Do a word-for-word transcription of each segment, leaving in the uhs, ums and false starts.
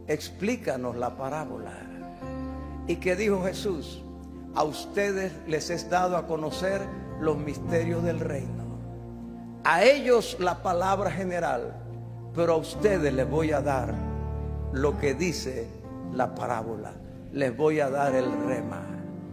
explícanos la parábola. ¿Y qué dijo Jesús? A ustedes les es dado a conocer los misterios del reino. A ellos la palabra general, pero a ustedes les voy a dar lo que dice la parábola. Les voy a dar el rema.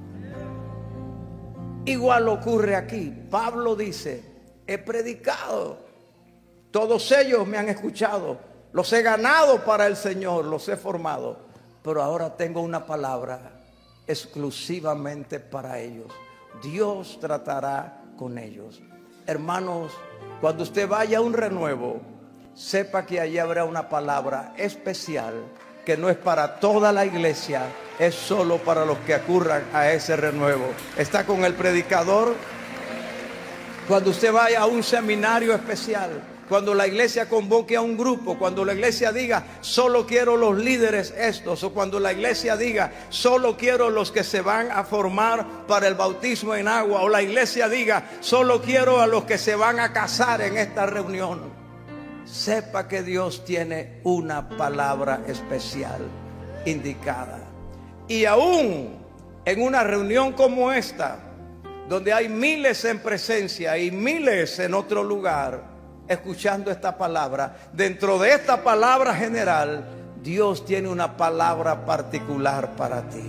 Igual ocurre aquí. Pablo dice: he predicado, todos ellos me han escuchado, los he ganado para el Señor, los he formado, pero ahora tengo una palabra exclusivamente para ellos. Dios tratará con ellos. Hermanos, cuando usted vaya a un renuevo, sepa que allí habrá una palabra especial que no es para toda la iglesia, es solo para los que acurran a ese renuevo. Está con el predicador. Cuando usted vaya a un seminario especial, cuando la iglesia convoque a un grupo, cuando la iglesia diga solo quiero los líderes estos, o cuando la iglesia diga solo quiero los que se van a formar para el bautismo en agua, o la iglesia diga solo quiero a los que se van a casar en esta reunión, sepa que Dios tiene una palabra especial indicada. Y aún en una reunión como esta, donde hay miles en presencia y miles en otro lugar escuchando esta palabra, dentro de esta palabra general, Dios tiene una palabra particular para ti.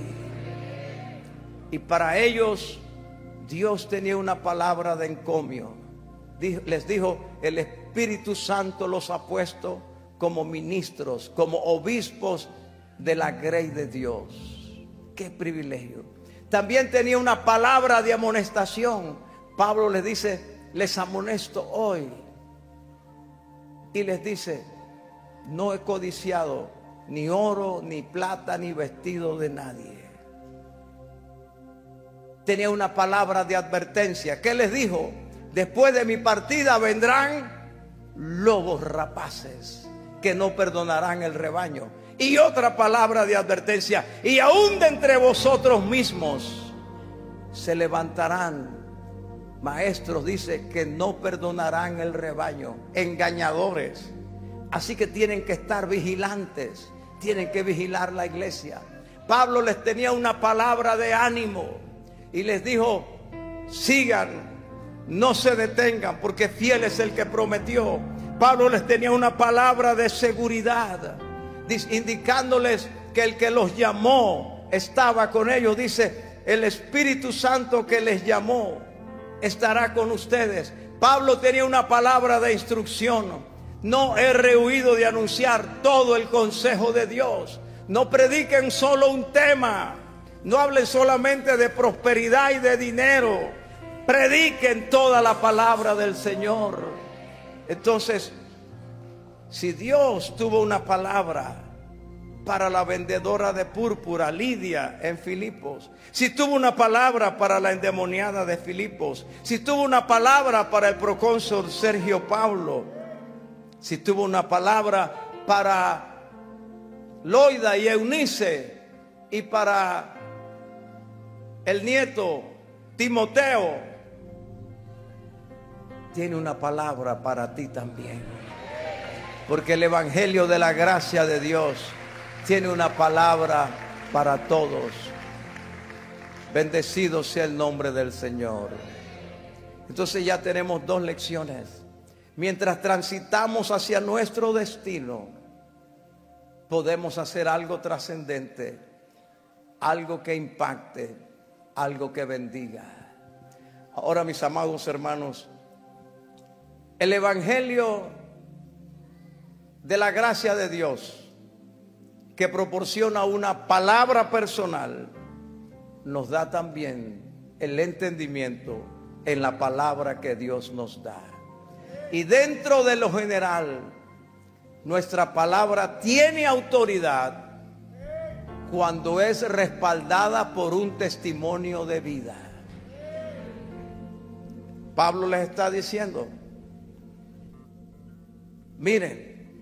Y para ellos, Dios tenía una palabra de encomio. Les dijo: el Espíritu Santo los ha puesto como ministros, como obispos de la grey de Dios. ¡Qué privilegio! También tenía una palabra de amonestación. Pablo les dice: les amonesto hoy. Y les dice: no he codiciado ni oro, ni plata, ni vestido de nadie. Tenía una palabra de advertencia. ¿Qué les dijo? Después de mi partida vendrán lobos rapaces que no perdonarán el rebaño. Y otra palabra de advertencia: y aún de entre vosotros mismos se levantarán maestros, dice, que no perdonarán el rebaño, engañadores. Así que tienen que estar vigilantes, tienen que vigilar la iglesia. Pablo les tenía una palabra de ánimo y les dijo: sigan, no se detengan, porque fiel es el que prometió. Pablo les tenía una palabra de seguridad, indicándoles que el que los llamó estaba con ellos. Dice: el Espíritu Santo que les llamó estará con ustedes. Pablo tenía una palabra de instrucción: no he rehuido de anunciar todo el consejo de Dios. No prediquen solo un tema, no hablen solamente de prosperidad y de dinero, prediquen toda la palabra del Señor. Entonces, si Dios tuvo una palabra para la vendedora de púrpura, Lidia, en Filipos, si tuvo una palabra para la endemoniada de Filipos, si tuvo una palabra para el procónsul Sergio Paulo, si tuvo una palabra para Loida y Eunice, y para el nieto Timoteo, tiene una palabra para ti también, porque el evangelio de la gracia de Dios tiene una palabra para todos. Bendecido sea el nombre del Señor. Entonces ya tenemos dos lecciones. Mientras transitamos hacia nuestro destino, podemos hacer algo trascendente, algo que impacte, algo que bendiga. Ahora, mis amados hermanos, el evangelio de la gracia de Dios, que proporciona una palabra personal, nos da también el entendimiento en la palabra que Dios nos da. Y dentro de lo general, nuestra palabra tiene autoridad cuando es respaldada por un testimonio de vida. Pablo les está diciendo: miren,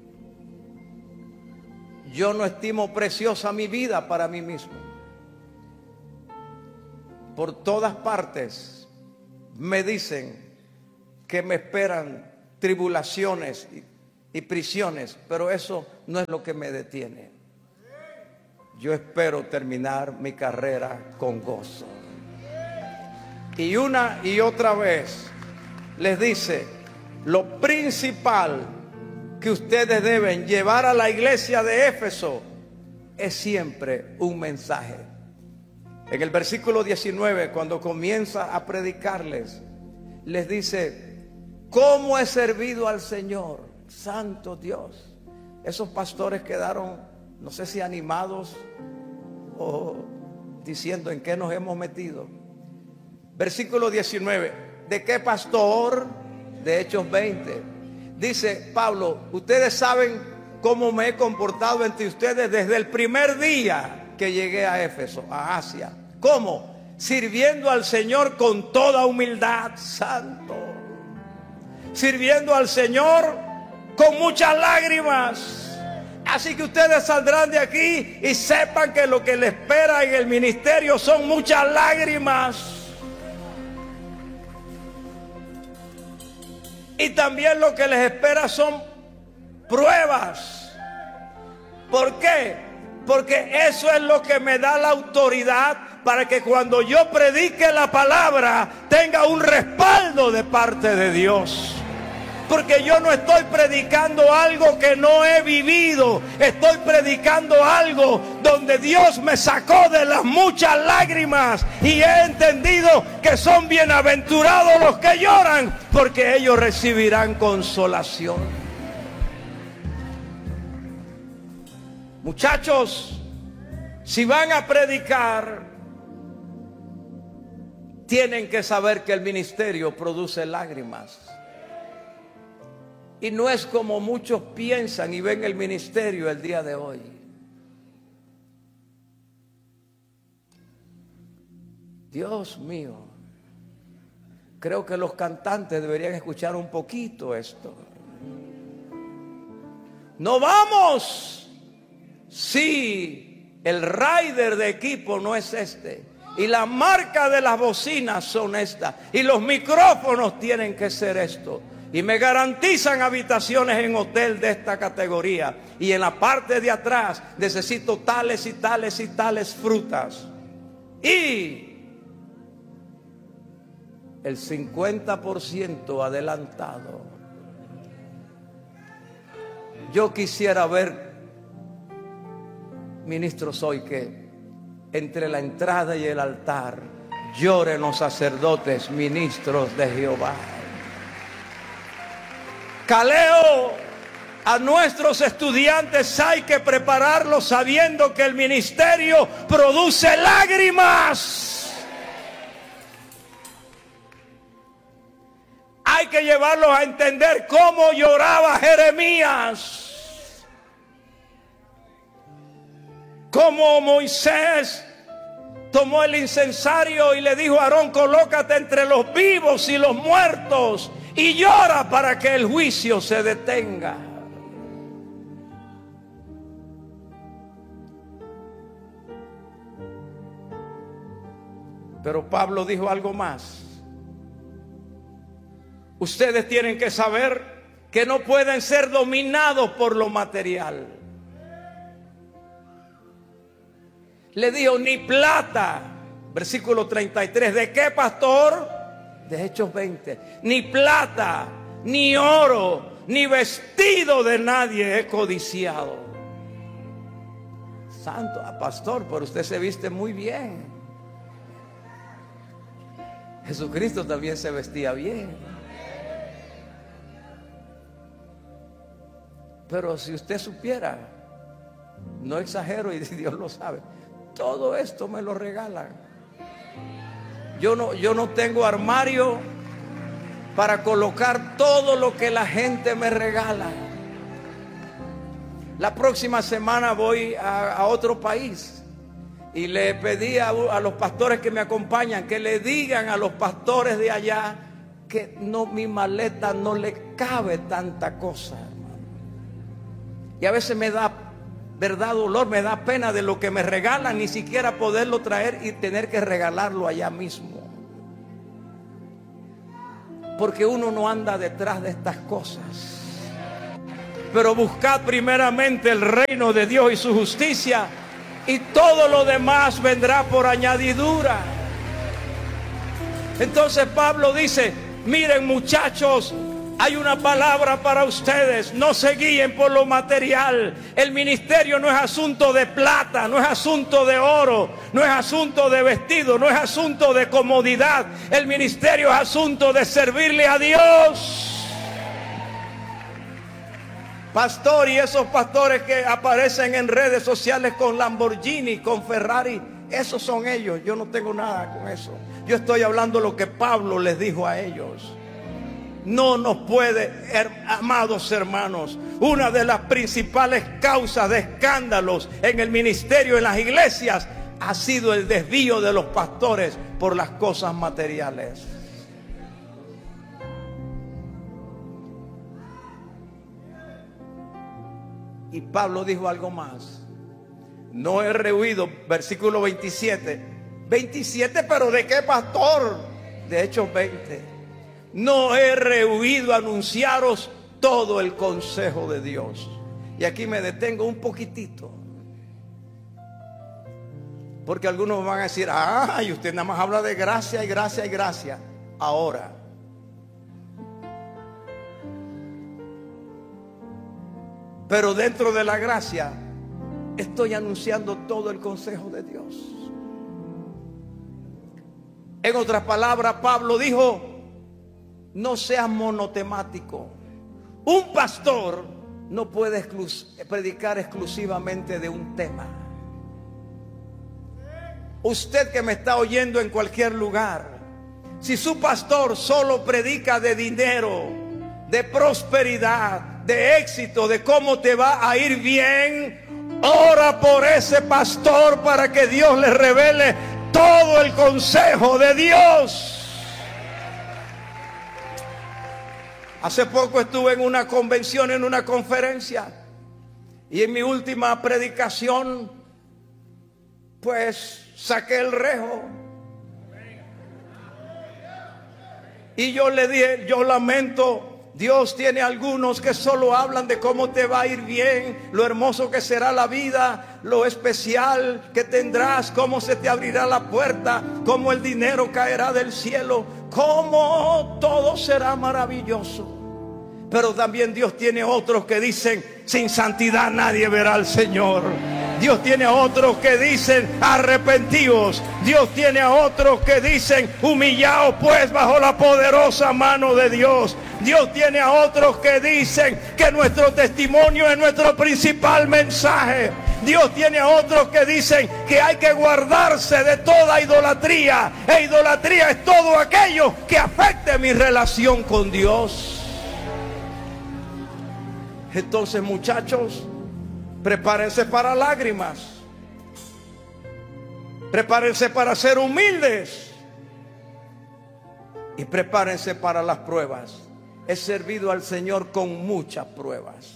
yo no estimo preciosa mi vida para mí mismo. Por todas partes me dicen que me esperan tribulaciones y, y prisiones, pero eso no es lo que me detiene. yo espero terminar mi carrera con gozo. Y una y otra vez les dice, lo principal que ustedes deben llevar a la iglesia de Éfeso es siempre un mensaje. En el versículo diecinueve, cuando comienza a predicarles, les dice, ¿cómo he servido al Señor? Santo Dios. Esos pastores quedaron, no sé si animados o diciendo en qué nos hemos metido. Versículo diecinueve, ¿de qué pastor? De Hechos veinte. Dice Pablo, ustedes saben cómo me he comportado entre ustedes desde el primer día que llegué a Éfeso, a Asia. ¿Cómo? Sirviendo al Señor con toda humildad, santo. Sirviendo al Señor con muchas lágrimas. Así que ustedes saldrán de aquí y sepan que lo que les espera en el ministerio son muchas lágrimas. Y también lo que les espera son pruebas. ¿Por qué? Porque eso es lo que me da la autoridad para que cuando yo predique la palabra tenga un respaldo de parte de Dios. Porque yo no estoy predicando algo que no he vivido. Estoy predicando algo donde Dios me sacó de las muchas lágrimas. Y he entendido que son bienaventurados los que lloran, porque ellos recibirán consolación. Muchachos, si van a predicar, tienen que saber que el ministerio produce lágrimas. Y no es como muchos piensan y ven el ministerio el día de hoy. Dios mío, creo que los cantantes deberían escuchar un poquito esto. No vamos si el rider de equipo no es este, y la marca de las bocinas son estas, y los micrófonos tienen que ser esto. Y me garantizan habitaciones en hotel de esta categoría. Y en la parte de atrás necesito tales y tales y tales frutas. Y el cincuenta por ciento adelantado. Yo quisiera ver, ministros, hoy que entre la entrada y el altar lloren los sacerdotes, ministros de Jehová. Caleo, a nuestros estudiantes hay que prepararlos sabiendo que el ministerio produce lágrimas. Hay que llevarlos a entender cómo lloraba Jeremías, cómo Moisés tomó el incensario y le dijo a Aarón, colócate entre los vivos y los muertos y llora para que el juicio se detenga. Pero Pablo dijo algo más. Ustedes tienen que saber que no pueden ser dominados por lo material. Le dijo, ni plata, versículo treinta y tres, ¿de qué pastor? De Hechos veinte, ni plata, ni oro, ni vestido de nadie he codiciado. Santo, ah, pastor, pero usted se viste muy bien. Jesucristo también se vestía bien. Pero si usted supiera, no exagero y Dios lo sabe, todo esto me lo regalan. Yo no, yo no tengo armario para colocar todo lo que la gente me regala. La próxima semana voy a, a otro país y le pedí a, a los pastores que me acompañan que le digan a los pastores de allá que no, mi maleta no le cabe tanta cosa. Y a veces me da, verdad, dolor, me da pena de lo que me regalan, ni siquiera poderlo traer y tener que regalarlo allá mismo. Porque uno no anda detrás de estas cosas. Pero buscad primeramente el reino de Dios y su justicia, y todo lo demás vendrá por añadidura. Entonces Pablo dice: miren, muchachos, hay una palabra para ustedes. No se guíen por lo material. El ministerio no es asunto de plata, no es asunto de oro, no es asunto de vestido, no es asunto de comodidad. El ministerio es asunto de servirle a Dios. Pastor, y esos pastores que aparecen en redes sociales con Lamborghini, con Ferrari, esos son ellos. Yo no tengo nada con eso. Yo estoy hablando lo que Pablo les dijo a ellos. No nos puede, amados hermanos, una de las principales causas de escándalos en el ministerio, en las iglesias, ha sido el desvío de los pastores por las cosas materiales. Y Pablo dijo algo más. No he rehuido, versículo veintisiete. veintisiete, pero ¿de qué pastor? De Hechos veinte. No he rehuido anunciaros todo el consejo de Dios. Y aquí me detengo un poquitito, porque algunos van a decir: ay, usted nada más habla de gracia y gracia y gracia. Ahora, pero dentro de la gracia estoy anunciando todo el consejo de Dios. En otras palabras, Pablo dijo: no seas monotemático. Un pastor no puede exclus- predicar exclusivamente de un tema. Usted que me está oyendo en cualquier lugar, si su pastor solo predica de dinero, de prosperidad, de éxito, de cómo te va a ir bien, ora por ese pastor para que Dios le revele todo el consejo de Dios. Hace poco estuve en una convención, en una conferencia, y en mi última predicación, pues saqué el rejo. Y yo le dije: yo lamento, Dios tiene algunos que solo hablan de cómo te va a ir bien, lo hermoso que será la vida, lo especial que tendrás, cómo se te abrirá la puerta, cómo el dinero caerá del cielo, cómo todo será maravilloso. Pero también Dios tiene otros que dicen: sin santidad nadie verá al Señor. Dios tiene a otros que dicen: arrepentíos. Dios tiene a otros que dicen: humillaos pues bajo la poderosa mano de Dios. Dios tiene a otros que dicen que nuestro testimonio es nuestro principal mensaje. Dios tiene a otros que dicen que hay que guardarse de toda idolatría. E idolatría es todo aquello que afecte mi relación con Dios. Entonces, muchachos, prepárense para lágrimas. Prepárense para ser humildes. Y prepárense para las pruebas. He servido al Señor con muchas pruebas.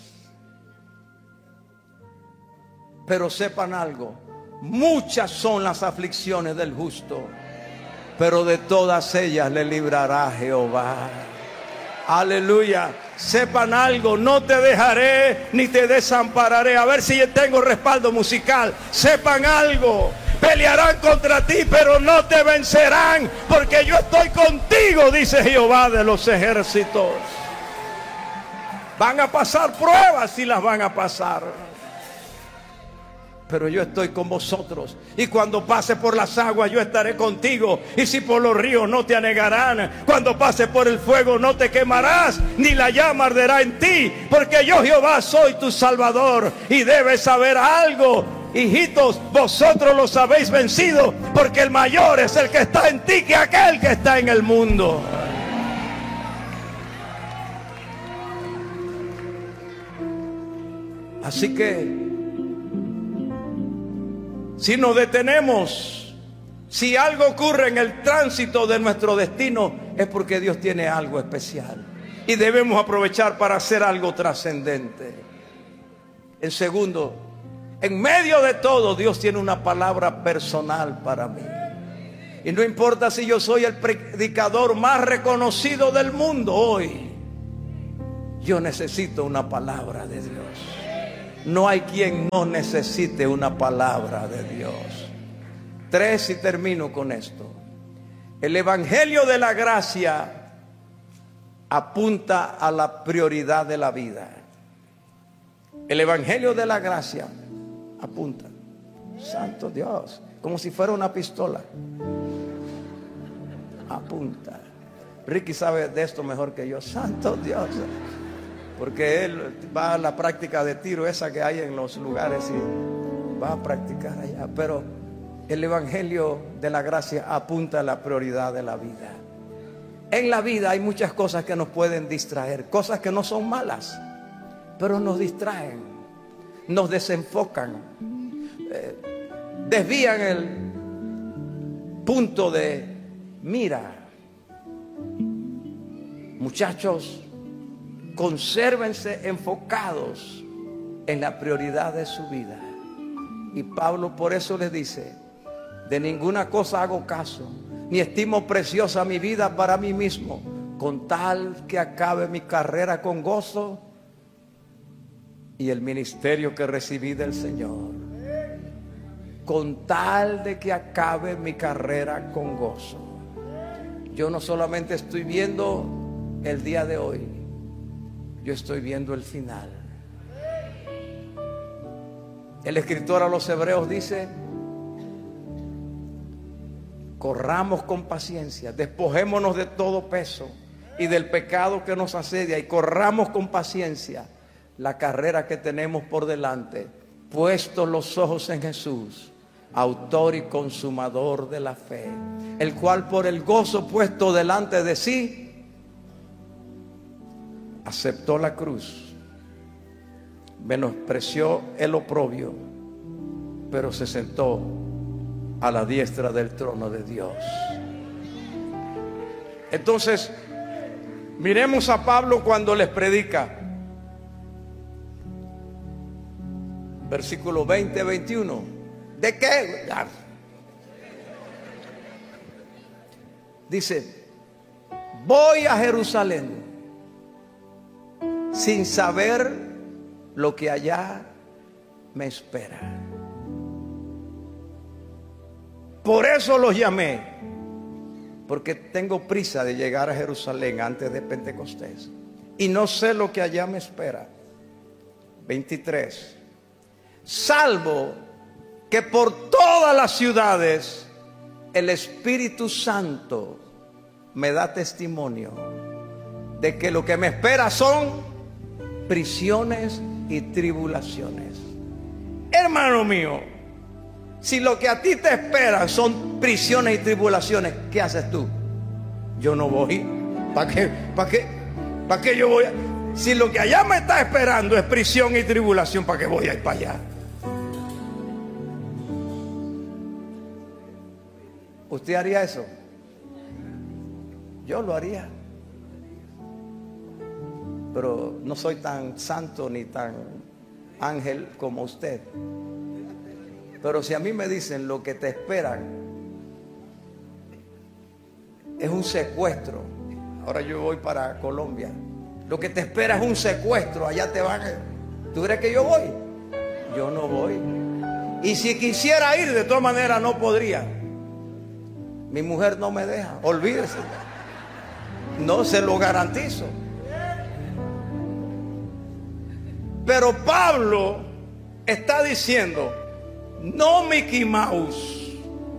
Pero sepan algo: muchas son las aflicciones del justo, pero de todas ellas le librará Jehová. Aleluya. Sepan algo: no te dejaré ni te desampararé. A ver si yo tengo respaldo musical. Sepan algo: pelearán contra ti, pero no te vencerán, porque yo estoy contigo, dice Jehová de los ejércitos. Van a pasar pruebas, y las van a pasar, pero yo estoy con vosotros. Y cuando pase por las aguas, yo estaré contigo. Y si por los ríos, no te anegarán. Cuando pase por el fuego, no te quemarás, ni la llama arderá en ti, porque yo, Jehová, soy tu Salvador. Y debes saber algo: hijitos, vosotros los habéis vencido, porque el mayor es el que está en ti que aquel que está en el mundo. Así que, si nos detenemos, si algo ocurre en el tránsito de nuestro destino, es porque Dios tiene algo especial y debemos aprovechar para hacer algo trascendente. En segundo, en medio de todo, Dios tiene una palabra personal para mí. Y no importa si yo soy el predicador más reconocido del mundo hoy, yo necesito una palabra de Dios. no hay quien no necesite una palabra de Dios. Tres, y termino con esto. El evangelio de la gracia apunta a la prioridad de la vida. El evangelio de la gracia apunta. Santo Dios, como si fuera una pistola. Apunta. Ricky sabe de esto mejor que yo. Santo Dios. Porque él va a la práctica de tiro esa que hay en los lugares y va a practicar allá. Pero el evangelio de la gracia apunta a la prioridad de la vida. En la vida hay muchas cosas que nos pueden distraer, cosas que no son malas, pero nos distraen, nos desenfocan, eh, desvían el punto de mira. Muchachos, consérvense enfocados en la prioridad de su vida. Y Pablo por eso les dice: de ninguna cosa hago caso, ni estimo preciosa mi vida para mí mismo, con tal que acabe mi carrera con gozo y el ministerio que recibí del Señor. Con tal de que acabe mi carrera con gozo. Yo no solamente estoy viendo el día de hoy, yo estoy viendo el final. El escritor a los Hebreos dice: corramos con paciencia, despojémonos de todo peso y del pecado que nos asedia, y corramos con paciencia la carrera que tenemos por delante, puestos los ojos en Jesús, autor y consumador de la fe, el cual por el gozo puesto delante de sí aceptó la cruz, menospreció el oprobio, pero se sentó a la diestra del trono de Dios. Entonces, miremos a Pablo cuando les predica. Versículo veinte, veintiuno. ¿De qué? Dice: voy a Jerusalén sin saber lo que allá me espera. Por eso los llamé, porque tengo prisa de llegar a Jerusalén antes de Pentecostés, y no sé lo que allá me espera. veintitrés. Salvo que por todas las ciudades el Espíritu Santo me da testimonio de que lo que me espera son prisiones y tribulaciones. Hermano mío, si lo que a ti te espera son prisiones y tribulaciones, ¿qué haces tú? Yo no voy. ¿Para qué? ¿Para qué? ¿Para qué yo voy? Si lo que allá me está esperando es prisión y tribulación, ¿para qué voy a ir para allá? ¿Usted haría eso? Yo lo haría. Pero no soy tan santo ni tan ángel como usted. Pero si a mí me dicen lo que te esperan es un secuestro, ahora yo voy para Colombia, lo que te espera es un secuestro, allá te van a... ¿Tú crees que yo voy? Yo no voy. Y si quisiera ir, de todas maneras no podría. Mi mujer no me deja, olvídese. No se lo garantizo. Pero Pablo está diciendo: no Mickey Mouse,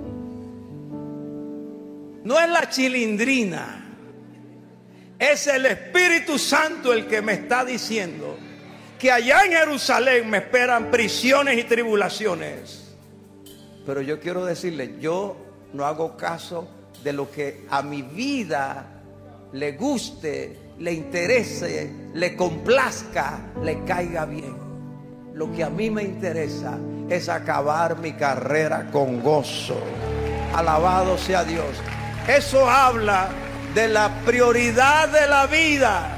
no es la chilindrina, es el Espíritu Santo el que me está diciendo que allá en Jerusalén me esperan prisiones y tribulaciones. Pero yo quiero decirle, yo no hago caso de lo que a mi vida le guste, le interese, le complazca, le caiga bien. Lo que a mí me interesa es acabar mi carrera con gozo. Alabado sea Dios. Eso habla de la prioridad de la vida.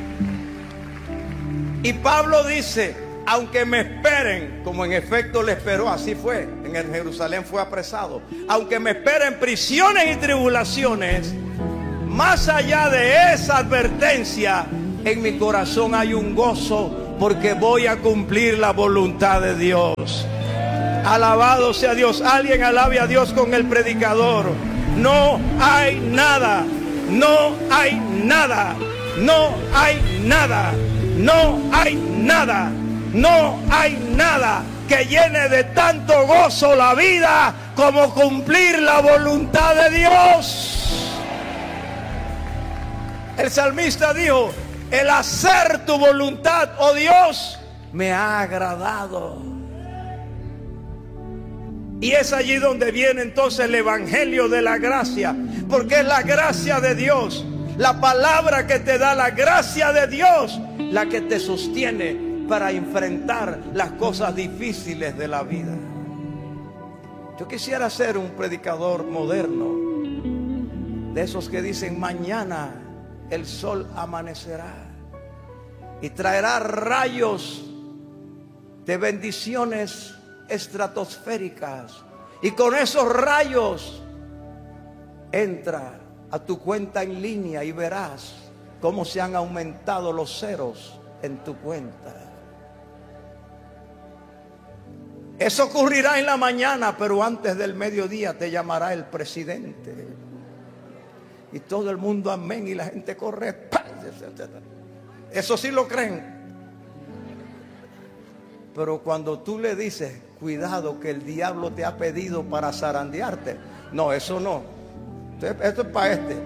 Y Pablo dice: aunque me esperen, como en efecto le esperó, así fue, en el Jerusalén fue apresado, aunque me esperen prisiones y tribulaciones, más allá de esa advertencia, en mi corazón hay un gozo porque voy a cumplir la voluntad de Dios. Alabado sea Dios. Alguien alabe a Dios con el predicador. No hay nada, no hay nada, no hay nada, no hay nada, no hay nada que llene de tanto gozo la vida como cumplir la voluntad de Dios. El salmista dijo: el hacer tu voluntad, oh Dios, me ha agradado. Y es allí donde viene entonces el evangelio de la gracia, porque es la gracia de Dios, la palabra que te da la gracia de Dios, la que te sostiene para enfrentar las cosas difíciles de la vida. Yo quisiera ser un predicador moderno, de esos que dicen: mañana el sol amanecerá y traerá rayos de bendiciones estratosféricas, y con esos rayos entra a tu cuenta en línea y verás cómo se han aumentado los ceros en tu cuenta. Eso ocurrirá en la mañana, pero antes del mediodía te llamará el presidente y todo el mundo amén, y la gente corre. Eso sí lo creen. Pero cuando tú le dices: cuidado que el diablo te ha pedido para zarandearte, no, eso no, esto es para este.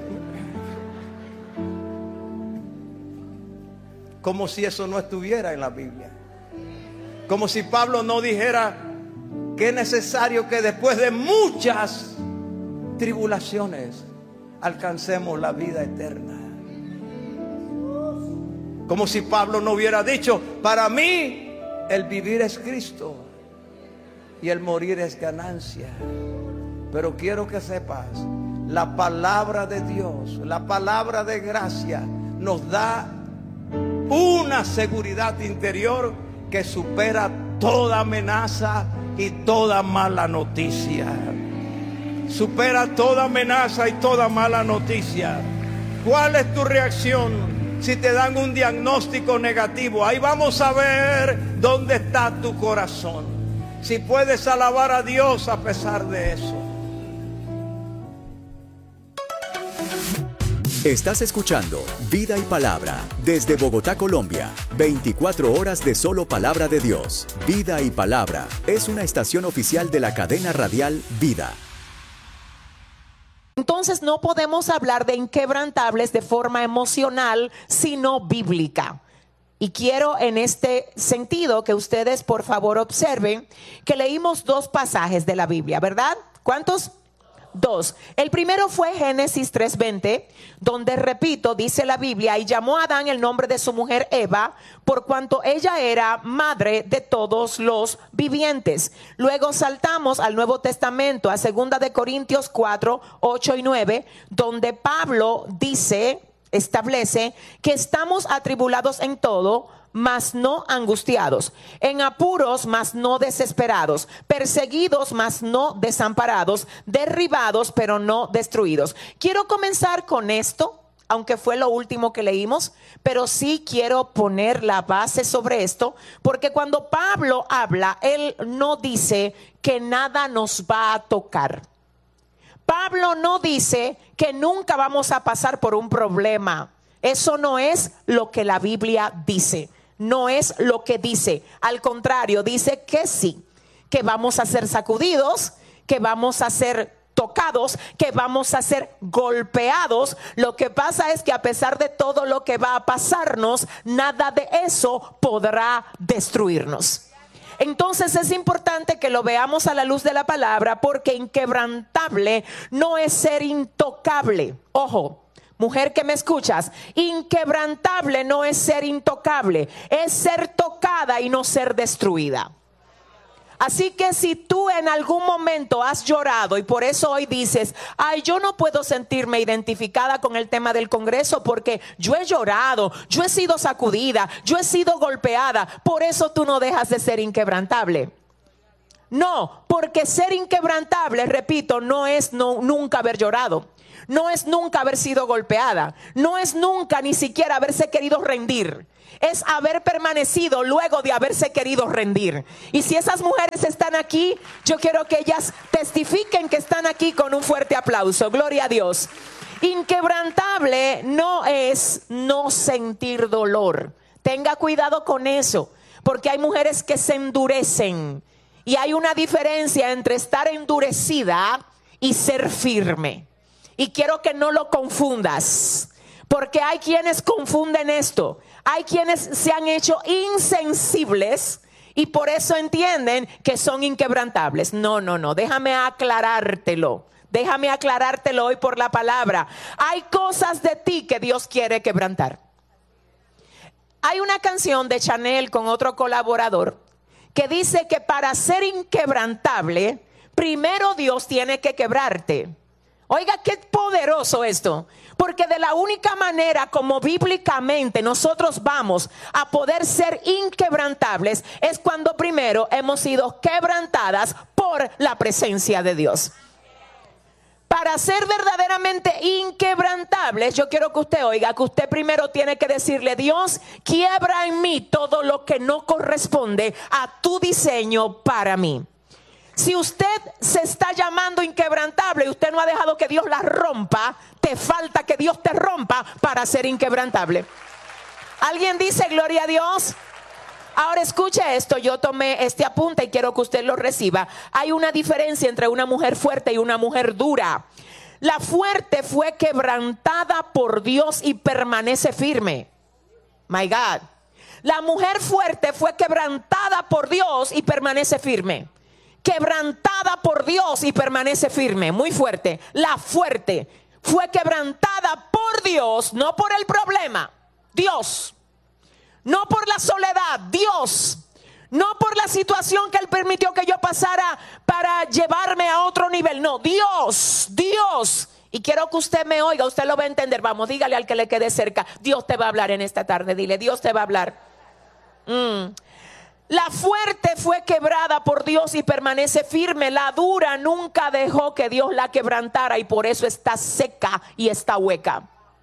Como si eso no estuviera en la Biblia. Como si Pablo no dijera que es necesario que después de muchas tribulaciones alcancemos la vida eterna. Como si Pablo no hubiera dicho: para mí el vivir es Cristo y el morir es ganancia. Pero quiero que sepas, la palabra de Dios, la palabra de gracia, nos da una seguridad interior que supera toda amenaza y toda mala noticia. Supera toda amenaza y toda mala noticia. ¿Cuál es tu reacción si te dan un diagnóstico negativo? Ahí vamos a ver dónde está tu corazón. Si puedes alabar a Dios a pesar de eso. Estás escuchando Vida y Palabra desde Bogotá, Colombia. veinticuatro horas de solo palabra de Dios. Vida y Palabra es una estación oficial de la cadena radial Vida. Entonces no podemos hablar de inquebrantables de forma emocional, sino bíblica. Y quiero en este sentido que ustedes por favor observen que leímos dos pasajes de la Biblia, ¿verdad? ¿Cuántos? Dos. El primero fue Génesis tres veinte, donde, repito, dice la Biblia: y llamó a Adán el nombre de su mujer Eva, por cuanto ella era madre de todos los vivientes. Luego saltamos al Nuevo Testamento, a segunda de Corintios cuatro, ocho y nueve, donde Pablo dice, establece que estamos atribulados en todo, mas no angustiados, en apuros, mas no desesperados, perseguidos, mas no desamparados, derribados, pero no destruidos. Quiero comenzar con esto, aunque fue lo último que leímos, pero sí quiero poner la base sobre esto, porque cuando Pablo habla, él no dice que nada nos va a tocar. Pablo no dice que nunca vamos a pasar por un problema. Eso no es lo que la Biblia dice. No es lo que dice. Al contrario, dice que sí, que vamos a ser sacudidos, que vamos a ser tocados, que vamos a ser golpeados. Lo que pasa es que a pesar de todo lo que va a pasarnos, nada de eso podrá destruirnos. Entonces es importante que lo veamos a la luz de la palabra, porque inquebrantable no es ser intocable. Ojo, mujer que me escuchas, inquebrantable no es ser intocable, es ser tocada y no ser destruida. Así que si tú en algún momento has llorado y por eso hoy dices: ay, yo no puedo sentirme identificada con el tema del Congreso porque yo he llorado, yo he sido sacudida, yo he sido golpeada, por eso tú no dejas de ser inquebrantable. No, porque ser inquebrantable, repito, no es no, nunca haber llorado. no es nunca haber sido golpeada, no es nunca ni siquiera haberse querido rendir. Es haber permanecido luego de haberse querido rendir. Y si esas mujeres están aquí, yo quiero que ellas testifiquen que están aquí con un fuerte aplauso. Gloria a Dios. Inquebrantable no es no sentir dolor. Tenga cuidado con eso, porque hay mujeres que se endurecen. Y hay una diferencia entre estar endurecida y ser firme. Y quiero que no lo confundas, porque hay quienes confunden esto. Hay quienes se han hecho insensibles y por eso entienden que son inquebrantables. No, no, no, déjame aclarártelo. Déjame aclarártelo hoy por la palabra. Hay cosas de ti que Dios quiere quebrantar. Hay una canción de Chanel con otro colaborador que dice que para ser inquebrantable, primero Dios tiene que quebrarte. Oiga, qué poderoso esto. Porque de la única manera como bíblicamente nosotros vamos a poder ser inquebrantables es cuando primero hemos sido quebrantadas por la presencia de Dios. Para ser verdaderamente inquebrantables, yo quiero que usted oiga que usted primero tiene que decirle: Dios, quiebra en mí todo lo que no corresponde a tu diseño para mí. Si usted se está llamando inquebrantable y usted no ha dejado que Dios la rompa, te falta que Dios te rompa para ser inquebrantable. ¿Alguien dice gloria a Dios? Ahora escuche esto, yo tomé este apunte y quiero que usted lo reciba. Hay una diferencia entre una mujer fuerte y una mujer dura. La fuerte fue quebrantada por Dios y permanece firme. My God. La mujer fuerte fue quebrantada por Dios y permanece firme. Quebrantada por Dios y permanece firme. Muy fuerte. La fuerte fue quebrantada por Dios, no por el problema. Dios. No por la soledad, Dios. No por la situación que Él permitió que yo pasara para llevarme a otro nivel. No, Dios, Dios. Y quiero que usted me oiga, usted lo va a entender. Vamos, dígale al que le quede cerca. Dios te va a hablar en esta tarde, dile, Dios te va a hablar. Mm. La fuerte fue quebrada por Dios y permanece firme. La dura nunca dejó que Dios la quebrantara y por eso está seca y está hueca.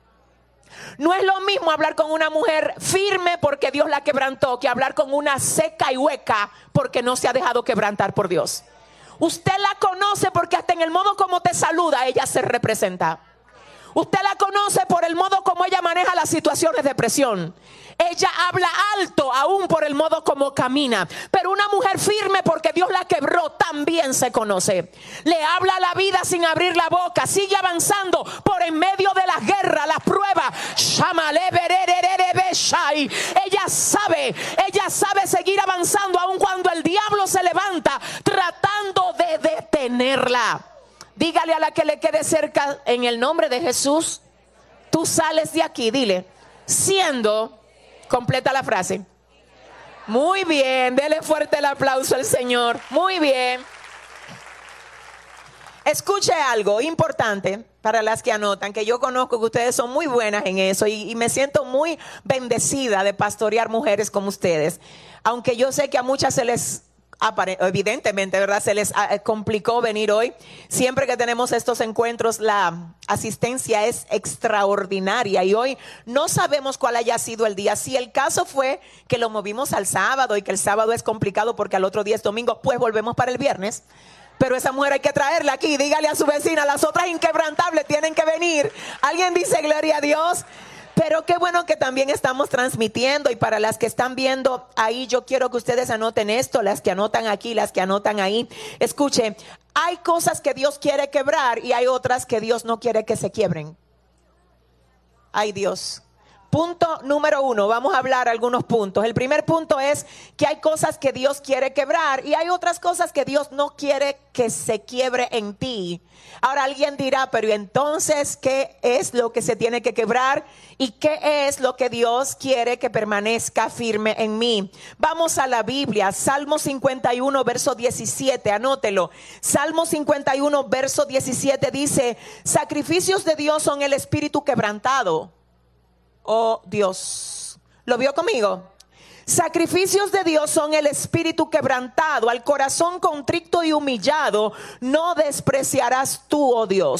No es lo mismo hablar con una mujer firme porque Dios la quebrantó que hablar con una seca y hueca porque no se ha dejado quebrantar por Dios. Usted la conoce porque hasta en el modo como te saluda ella se representa. Usted la conoce por el modo como ella maneja las situaciones de presión. Ella habla alto aún por el modo como camina. Pero una mujer firme porque Dios la quebró también se conoce. Le habla la vida sin abrir la boca. Sigue avanzando por en medio de las guerras, las pruebas. Ella sabe, ella sabe seguir avanzando aun cuando el diablo se levanta tratando de detenerla. Dígale a la que le quede cerca, en el nombre de Jesús, tú sales de aquí, dile, siendo, completa la frase. Muy bien, dele fuerte el aplauso al Señor. Muy bien. Escuche algo importante para las que anotan, que yo conozco que ustedes son muy buenas en eso y, y me siento muy bendecida de pastorear mujeres como ustedes. Aunque yo sé que a muchas se les... evidentemente, ¿verdad? Se les complicó venir hoy. Siempre que tenemos estos encuentros, la asistencia es extraordinaria y hoy no sabemos cuál haya sido el día. Si el caso fue que lo movimos al sábado y que el sábado es complicado porque al otro día es domingo, pues volvemos para el viernes. Pero esa mujer hay que traerla aquí. Dígale a su vecina, las otras inquebrantables tienen que venir. ¿Alguien dice gloria a Dios? Pero qué bueno que también estamos transmitiendo y para las que están viendo ahí, yo quiero que ustedes anoten esto, las que anotan aquí, las que anotan ahí. Escuche, hay cosas que Dios quiere quebrar y hay otras que Dios no quiere que se quiebren. Ay, Dios. Punto número uno, vamos a hablar algunos puntos. El primer punto es que hay cosas que Dios quiere quebrar y hay otras cosas que Dios no quiere que se quiebre en ti. Ahora alguien dirá, pero entonces, ¿qué es lo que se tiene que quebrar? ¿Y qué es lo que Dios quiere que permanezca firme en mí? Vamos a la Biblia, Salmo cincuenta y uno, verso diecisiete, anótelo. Salmo cincuenta y uno, verso diecisiete dice, sacrificios de Dios son el espíritu quebrantado. Oh Dios, ¿lo vio conmigo? Sacrificios de Dios son el espíritu quebrantado, al corazón contrito y humillado no despreciarás tú, oh Dios.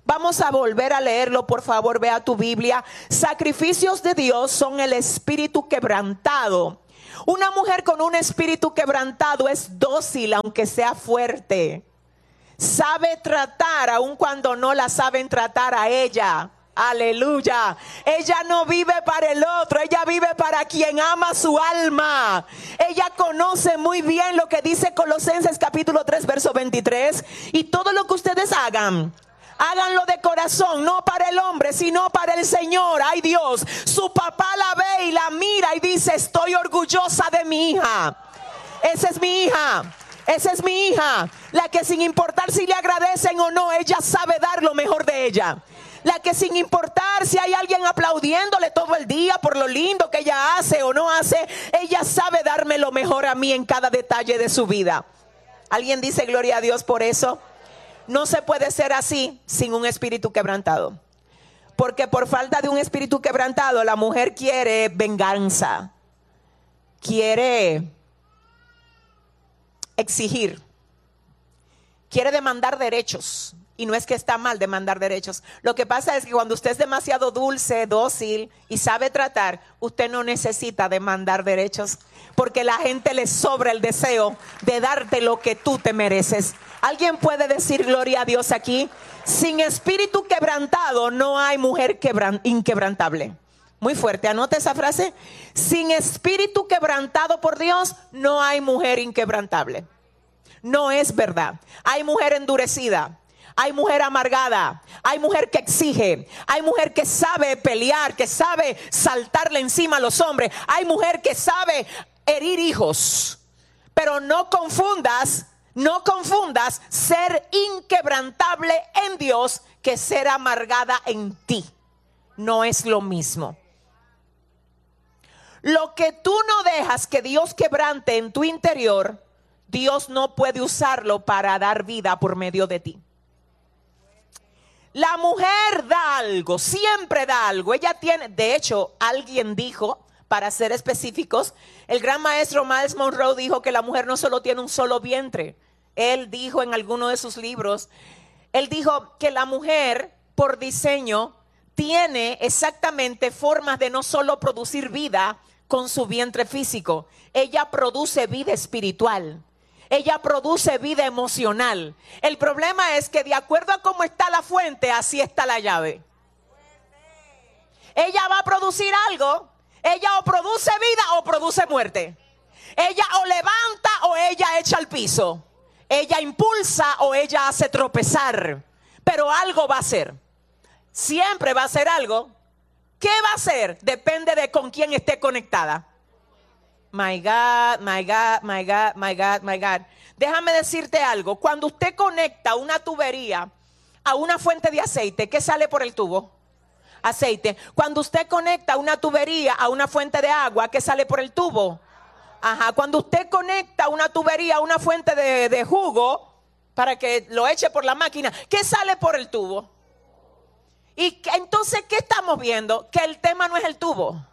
Vamos a volver a leerlo, por favor, vea tu Biblia. Sacrificios de Dios son el espíritu quebrantado. Una mujer con un espíritu quebrantado es dócil, aunque sea fuerte. Sabe tratar, aun cuando no la saben tratar a ella. Aleluya. Ella no vive para el otro, ella vive para quien ama su alma. Ella conoce muy bien lo que dice Colosenses capítulo tres, verso veintitrés. Y todo lo que ustedes hagan, háganlo de corazón, no para el hombre, sino para el Señor. Ay Dios, su papá la ve y la mira y dice: estoy orgullosa de mi hija. Esa es mi hija. Esa es mi hija. La que sin importar si le agradecen o no, ella sabe dar lo mejor de ella. La que sin importar si hay alguien aplaudiéndole todo el día por lo lindo que ella hace o no hace, ella sabe darme lo mejor a mí en cada detalle de su vida. ¿Alguien dice gloria a Dios por eso? No se puede ser así sin un espíritu quebrantado. Porque por falta de un espíritu quebrantado, la mujer quiere venganza. Quiere exigir. Quiere demandar derechos. Y no es que está mal demandar derechos. Lo que pasa es que cuando usted es demasiado dulce, dócil y sabe tratar, usted no necesita demandar derechos. Porque la gente le sobra el deseo de darte lo que tú te mereces. ¿Alguien puede decir gloria a Dios aquí? Sin espíritu quebrantado no hay mujer quebran- inquebrantable. Muy fuerte, anote esa frase. Sin espíritu quebrantado por Dios no hay mujer inquebrantable. No es verdad. Hay mujer endurecida. Hay mujer amargada, hay mujer que exige, hay mujer que sabe pelear, que sabe saltarle encima a los hombres, hay mujer que sabe herir hijos. Pero no confundas, no confundas ser inquebrantable en Dios que ser amargada en ti. No es lo mismo. Lo que tú no dejas que Dios quebrante en tu interior, Dios no puede usarlo para dar vida por medio de ti. La mujer da algo, siempre da algo. Ella tiene, de hecho, alguien dijo, para ser específicos, el gran maestro Miles Monroe dijo que la mujer no solo tiene un solo vientre. Él dijo en alguno de sus libros, él dijo que la mujer, por diseño, tiene exactamente formas de no solo producir vida con su vientre físico. Ella produce vida espiritual. Ella produce vida emocional. El problema es que de acuerdo a cómo está la fuente, así está la llave. Ella va a producir algo. Ella o produce vida o produce muerte. Ella o levanta o ella echa al piso. Ella impulsa o ella hace tropezar. Pero algo va a hacer. Siempre va a hacer algo. ¿Qué va a hacer? Depende de con quién esté conectada. My God, my God, my God, my God, my God. Déjame decirte algo. Cuando usted conecta una tubería a una fuente de aceite, ¿qué sale por el tubo? Aceite. Cuando usted conecta una tubería a una fuente de agua, ¿qué sale por el tubo? Ajá. Cuando usted conecta una tubería a una fuente de, de jugo para que lo eche por la máquina, ¿qué sale por el tubo? Y que, entonces, ¿qué estamos viendo? Que el tema no es el tubo.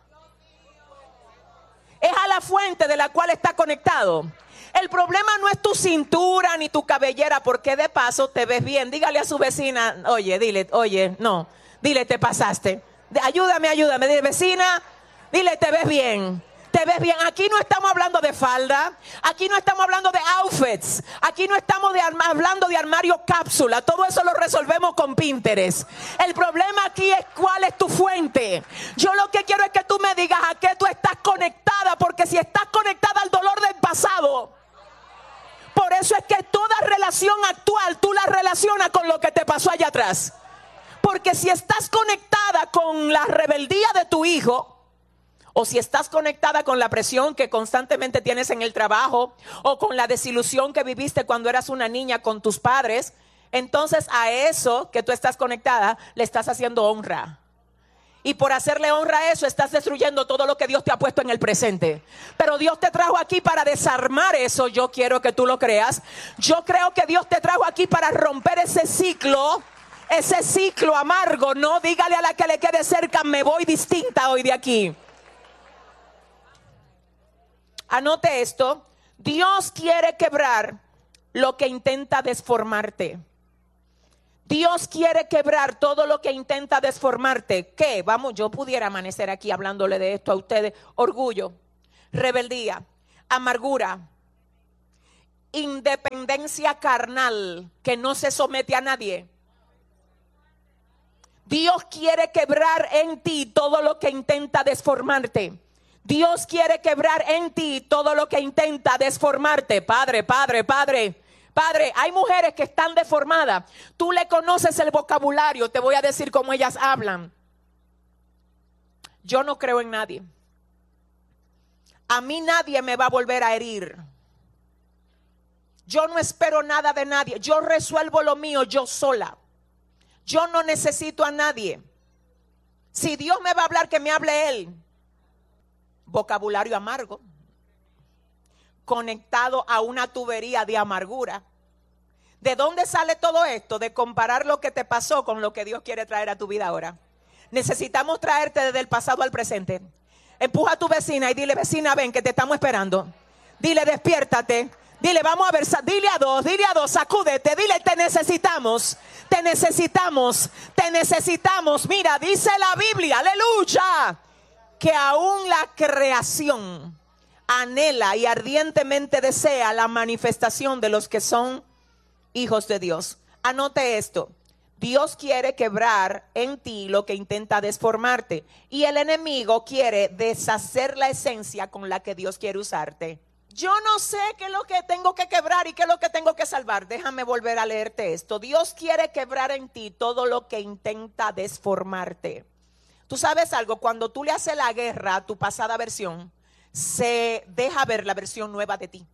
Es a la fuente de la cual está conectado. El problema no es tu cintura ni tu cabellera, porque de paso te ves bien. Dígale a su vecina, oye, dile, oye, no, dile, te pasaste. Ayúdame, ayúdame, dile, vecina, dile, te ves bien. Te ves bien. Aquí no estamos hablando de falda. Aquí no estamos hablando de outfits. Aquí no estamos de arma, hablando de armario cápsula. Todo eso lo resolvemos con Pinterest. El problema aquí es cuál es tu fuente. Yo lo que quiero es que tú me digas a qué tú estás conectada. Porque si estás conectada al dolor del pasado, por eso es que toda relación actual tú la relacionas con lo que te pasó allá atrás. Porque si estás conectada con la rebeldía de tu hijo, o si estás conectada con la presión que constantemente tienes en el trabajo, o con la desilusión que viviste cuando eras una niña con tus padres, entonces a eso que tú estás conectada le estás haciendo honra. Y por hacerle honra a eso estás destruyendo todo lo que Dios te ha puesto en el presente. Pero Dios te trajo aquí para desarmar eso. Yo quiero que tú lo creas. Yo creo que Dios te trajo aquí para romper ese ciclo. Ese ciclo amargo. No, dígale a la que le quede cerca, me voy distinta hoy de aquí. Anote esto. Dios quiere quebrar lo que intenta desformarte. Dios quiere quebrar todo lo que intenta desformarte. ¿Qué? Vamos, yo pudiera amanecer aquí hablándole de esto a ustedes. Orgullo, rebeldía, amargura, independencia carnal que no se somete a nadie. Dios quiere quebrar en ti todo lo que intenta desformarte. Dios quiere quebrar en ti todo lo que intenta desformarte. Padre, padre, padre. Padre, hay mujeres que están deformadas. Tú le conoces el vocabulario. Te voy a decir cómo ellas hablan. Yo no creo en nadie. A mí nadie me va a volver a herir. Yo no espero nada de nadie. Yo resuelvo lo mío yo sola. Yo no necesito a nadie. Si Dios me va a hablar, que me hable Él. Vocabulario amargo, conectado a una tubería de amargura. ¿De dónde sale todo esto? De comparar lo que te pasó con lo que Dios quiere traer a tu vida ahora. Necesitamos traerte desde el pasado al presente. Empuja a tu vecina y dile: vecina, ven que te estamos esperando. Dile: despiértate. Dile: vamos a ver, dile a dos, dile a dos, sacúdete, dile: te necesitamos, te necesitamos, te necesitamos. Mira, dice la Biblia, aleluya, que aún la creación anhela y ardientemente desea la manifestación de los que son hijos de Dios. Anote esto: Dios quiere quebrar en ti lo que intenta desformarte, y el enemigo quiere deshacer la esencia con la que Dios quiere usarte. Yo no sé qué es lo que tengo que quebrar y qué es lo que tengo que salvar. Déjame volver a leerte esto. Dios quiere quebrar en ti todo lo que intenta desformarte. Tú sabes algo, cuando tú le haces la guerra a tu pasada versión, se deja ver la versión nueva de ti.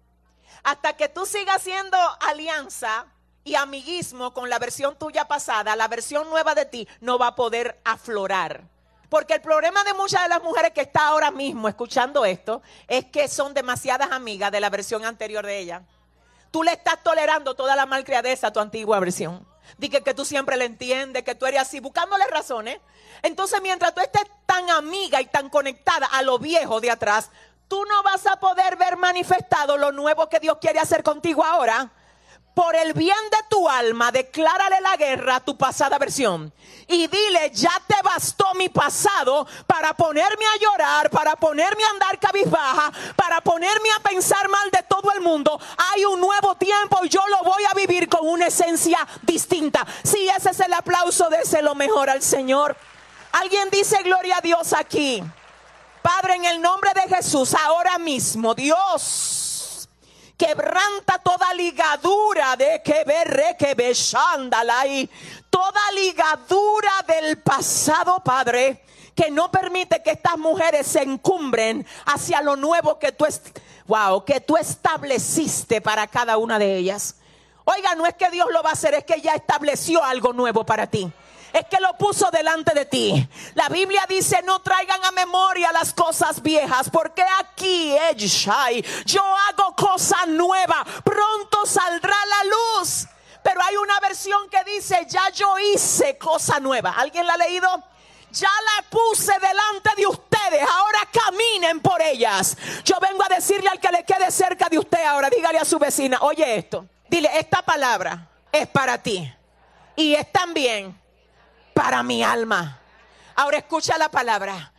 Hasta que tú sigas haciendo alianza y amiguismo con la versión tuya pasada, la versión nueva de ti no va a poder aflorar. Porque el problema de muchas de las mujeres que están ahora mismo escuchando esto es que son demasiadas amigas de la versión anterior de ella. Tú le estás tolerando toda la malcriadeza a tu antigua versión. Dije que tú siempre le entiendes, que tú eres así, buscándole razones. Entonces, mientras tú estés tan amiga y tan conectada a lo viejo de atrás, tú no vas a poder ver manifestado lo nuevo que Dios quiere hacer contigo ahora. Por el bien de tu alma, declárale la guerra a tu pasada versión. Y dile: ya te bastó mi pasado para ponerme a llorar, para ponerme a andar cabizbaja, para ponerme a pensar mal de todo el mundo. Hay un nuevo tiempo y yo lo voy a vivir con una esencia distinta. Si ese es el aplauso, déselo mejor al Señor. Alguien dice gloria a Dios aquí. Padre, en el nombre de Jesús, ahora mismo, Dios, quebranta toda ligadura de que berre que beshándala y toda ligadura del pasado, Padre, que no permite que estas mujeres se encumbren hacia lo nuevo que tú, est- wow, que tú estableciste para cada una de ellas. Oiga, no es que Dios lo va a hacer, es que ya estableció algo nuevo para ti. Es que lo puso delante de ti. La Biblia dice: no traigan a memoria las cosas viejas, porque aquí yo hago cosa nueva, pronto saldrá la luz. Pero hay una versión que dice: ya yo hice cosa nueva. ¿Alguien la ha leído? Ya la puse delante de ustedes, ahora caminen por ellas. Yo vengo a decirle al que le quede cerca de usted ahora, dígale a su vecina: oye esto, dile: esta palabra es para ti y es también para mi alma. Ahora escucha la palabra: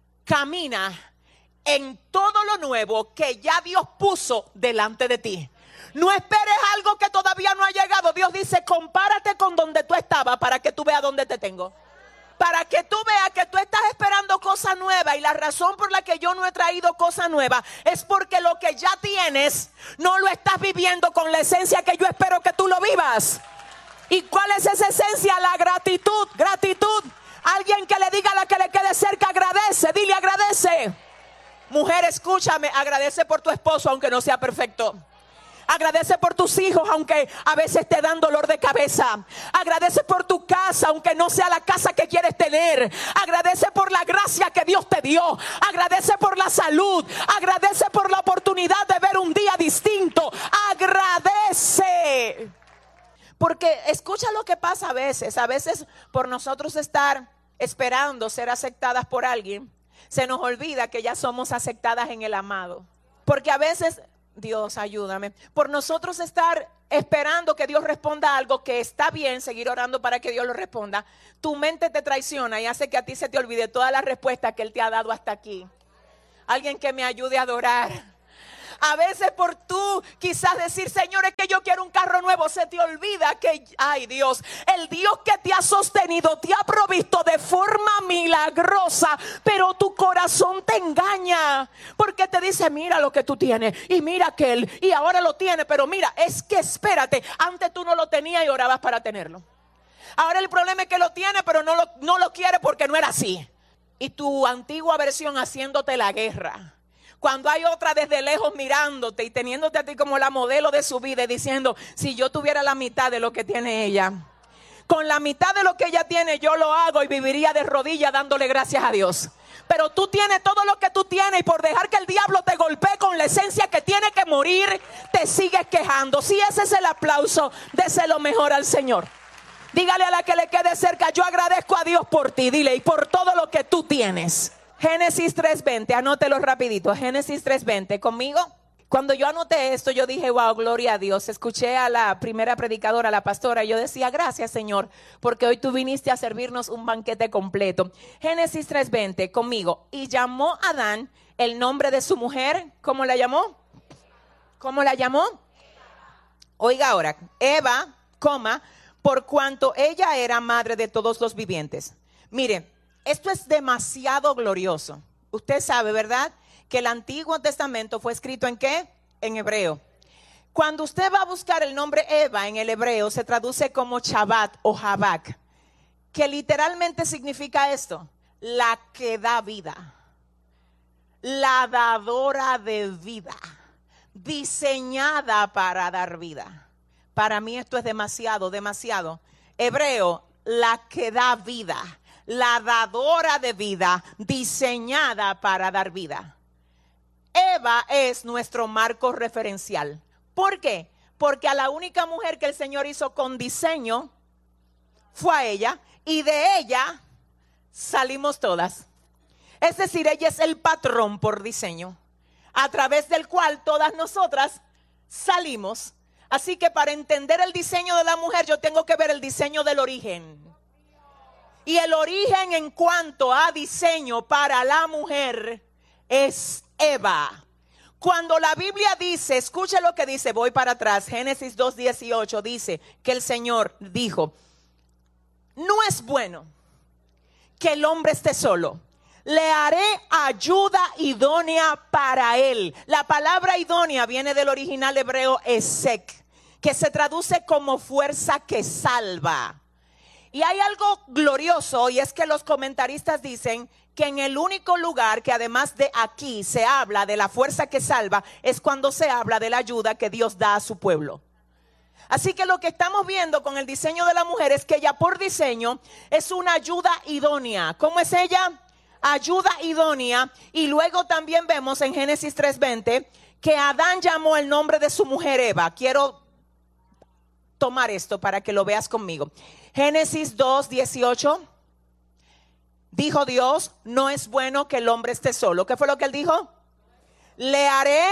camina en todo lo nuevo que ya Dios puso delante de ti. No esperes algo que todavía no ha llegado. Dios dice: compárate con donde tú estabas para que tú veas dónde te tengo. Para que tú veas que tú estás esperando cosas nuevas. Y la razón por la que yo no he traído cosas nuevas es porque lo que ya tienes no lo estás viviendo con la esencia que yo espero que tú lo vivas. ¿Y cuál es esa esencia? La gratitud, gratitud. Alguien que le diga a la que le quede cerca: agradece, dile: agradece. Mujer, escúchame, agradece por tu esposo aunque no sea perfecto. Agradece por tus hijos aunque a veces te dan dolor de cabeza. Agradece por tu casa aunque no sea la casa que quieres tener. Agradece por la gracia que Dios te dio. Agradece por la salud. Agradece por la oportunidad de ver un día distinto. Agradece. Porque escucha lo que pasa a veces. A veces por nosotros estar esperando ser aceptadas por alguien, se nos olvida que ya somos aceptadas en el amado. Porque a veces Dios, ayúdame. Por nosotros estar esperando que Dios responda algo que está bien, seguir orando para que Dios lo responda, tu mente te traiciona y hace que a ti se te olvide todas las respuestas que Él te ha dado hasta aquí. Alguien que me ayude a adorar. A veces por tú quizás decir, Señor, es que yo quiero un carro nuevo, se te olvida que, ay Dios, el Dios que te ha sostenido, te ha provisto de forma milagrosa, pero tu corazón te engaña, porque te dice, mira lo que tú tienes, y mira aquel, y ahora lo tiene, pero mira, es que espérate, antes tú no lo tenías y orabas para tenerlo. Ahora el problema es que lo tiene, pero no lo, no lo quiere porque no era así. Y tu antigua versión haciéndote la guerra. Cuando hay otra desde lejos mirándote y teniéndote a ti como la modelo de su vida y diciendo, si yo tuviera la mitad de lo que tiene ella, con la mitad de lo que ella tiene yo lo hago y viviría de rodillas dándole gracias a Dios. Pero tú tienes todo lo que tú tienes y por dejar que el diablo te golpee con la esencia que tiene que morir, te sigues quejando. Si ese es el aplauso, déselo mejor al Señor. Dígale a la que le quede cerca, yo agradezco a Dios por ti, dile, y por todo lo que tú tienes. Génesis tres veinte, anótelo rapidito, Génesis tres veinte, ¿conmigo? Cuando yo anoté esto, yo dije, wow, gloria a Dios. Escuché a la primera predicadora, la pastora, y yo decía, gracias Señor, porque hoy tú viniste a servirnos un banquete completo. Génesis tres veinte, conmigo. Y llamó a Adán el nombre de su mujer, ¿cómo la llamó? ¿Cómo la llamó? Oiga ahora, Eva, coma, por cuanto ella era madre de todos los vivientes. Mire, esto es demasiado glorioso. Usted sabe, ¿verdad?, que el Antiguo Testamento fue escrito ¿en qué? En hebreo. Cuando usted va a buscar el nombre Eva en el hebreo, se traduce como Shabbat o Habak, que literalmente significa esto: la que da vida, la dadora de vida, diseñada para dar vida. Para mí esto es demasiado, demasiado. Hebreo, la que da vida, la dadora de vida, diseñada para dar vida. Eva es nuestro marco referencial. ¿Por qué? Porque a la única mujer que el Señor hizo con diseño fue a ella, y de ella salimos todas. Es decir, ella es el patrón por diseño, a través del cual todas nosotras salimos. Así que para entender el diseño de la mujer, yo tengo que ver el diseño del origen. Y el origen en cuanto a diseño para la mujer es Eva. Cuando la Biblia dice, escuche lo que dice, voy para atrás, Génesis dos dieciocho dice que el Señor dijo, no es bueno que el hombre esté solo, le haré ayuda idónea para él. La palabra idónea viene del original hebreo esek, que se traduce como fuerza que salva. Y hay algo glorioso, y es que los comentaristas dicen que en el único lugar que además de aquí se habla de la fuerza que salva es cuando se habla de la ayuda que Dios da a su pueblo. Así que lo que estamos viendo con el diseño de la mujer es que ella por diseño es una ayuda idónea. ¿Cómo es ella? Ayuda idónea. Y luego también vemos en Génesis tres veinte que Adán llamó el nombre de su mujer Eva. Quiero tomar esto para que lo veas conmigo. Génesis dos dieciocho. Dijo Dios, no es bueno que el hombre esté solo. ¿Qué fue lo que él dijo? Le haré.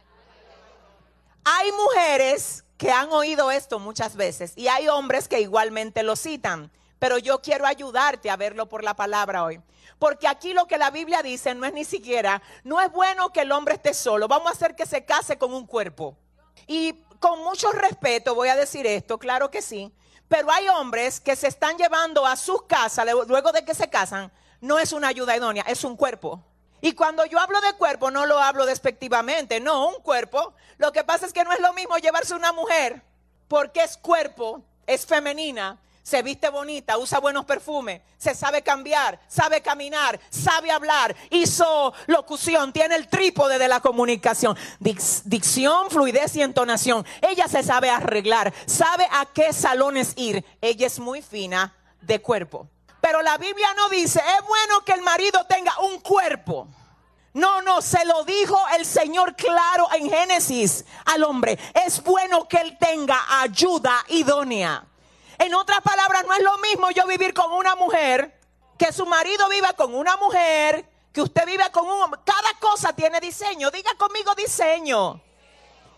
Hay mujeres que han oído esto muchas veces y hay hombres que igualmente lo citan, pero yo quiero ayudarte a verlo por la palabra hoy, porque aquí lo que la Biblia dice no es ni siquiera, no es bueno que el hombre esté solo, vamos a hacer que se case con un cuerpo. Y con mucho respeto voy a decir esto, claro que sí, pero hay hombres que se están llevando a sus casas luego de que se casan, no es una ayuda idónea, es un cuerpo. Y cuando yo hablo de cuerpo no lo hablo despectivamente, no, un cuerpo. Lo que pasa es que no es lo mismo llevarse una mujer porque es cuerpo, es femenina, se viste bonita, usa buenos perfumes, se sabe cambiar, sabe caminar, sabe hablar, hizo locución, tiene el trípode de la comunicación, Dic- dicción, fluidez y entonación. Ella se sabe arreglar, sabe a qué salones ir, ella es muy fina de cuerpo. Pero la Biblia no dice, es bueno que el marido tenga un cuerpo. No, no, se lo dijo el Señor claro en Génesis al hombre. Es bueno que él tenga ayuda idónea. En otras palabras, no es lo mismo yo vivir con una mujer, que su marido viva con una mujer, que usted viva con un hombre. Cada cosa tiene diseño. Diga conmigo diseño.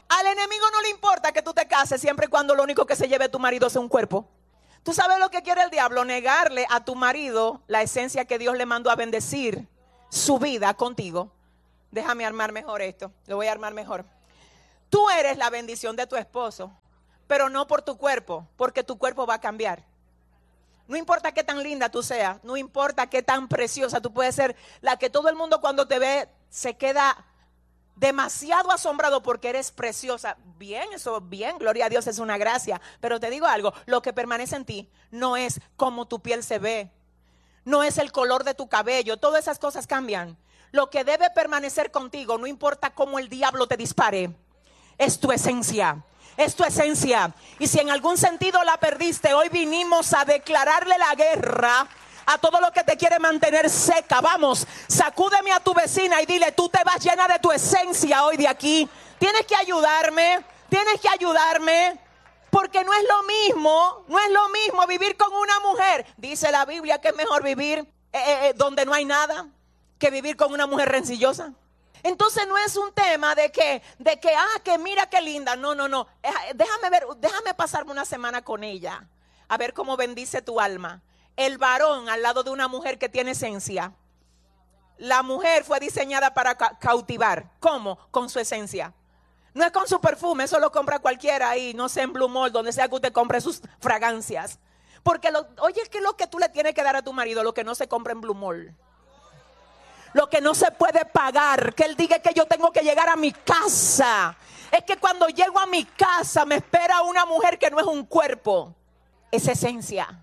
Al enemigo no le importa que tú te cases siempre y cuando lo único que se lleve a tu marido sea un cuerpo. ¿Tú sabes lo que quiere el diablo? Negarle a tu marido la esencia que Dios le mandó a bendecir su vida contigo. Déjame armar mejor esto. Lo voy a armar mejor. Tú eres la bendición de tu esposo, pero no por tu cuerpo, porque tu cuerpo va a cambiar. No importa qué tan linda tú seas, no importa qué tan preciosa, tú puedes ser la que todo el mundo cuando te ve se queda demasiado asombrado porque eres preciosa. Bien, eso bien, gloria a Dios, es una gracia. Pero te digo algo, lo que permanece en ti no es cómo tu piel se ve, no es el color de tu cabello, todas esas cosas cambian. Lo que debe permanecer contigo, no importa cómo el diablo te dispare, es tu esencia. Es tu esencia. Y si en algún sentido la perdiste, hoy vinimos a declararle la guerra a todo lo que te quiere mantener seca. Vamos, sacúdeme a tu vecina y dile, tú te vas llena de tu esencia hoy de aquí. Tienes que ayudarme, tienes que ayudarme. Porque no es lo mismo, no es lo mismo vivir con una mujer. Dice la Biblia que es mejor vivir eh, eh, donde no hay nada que vivir con una mujer rencillosa. Entonces no es un tema de que, de que, ah, que mira qué linda. No, no, no. Déjame ver, déjame pasarme una semana con ella. A ver cómo bendice tu alma. El varón al lado de una mujer que tiene esencia. La mujer fue diseñada para ca- cautivar. ¿Cómo? Con su esencia. No es con su perfume, eso lo compra cualquiera ahí, no sé, en Blue Mall, donde sea que usted compre sus fragancias. Porque, lo, oye, ¿qué es lo que tú le tienes que dar a tu marido? Lo que no se compra en Blue Mall. Lo que no se puede pagar, que él diga que yo tengo que llegar a mi casa. Es que cuando llego a mi casa me espera una mujer que no es un cuerpo, es esencia.